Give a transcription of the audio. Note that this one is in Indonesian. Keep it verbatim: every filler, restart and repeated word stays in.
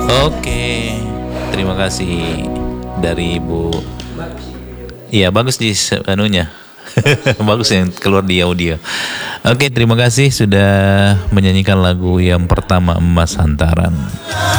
Oke, terima kasih dari Ibu. Iya bagus di se- anunya. Bagus yang keluar di audio. Oke, terima kasih sudah menyanyikan lagu yang pertama Emas Hantaran.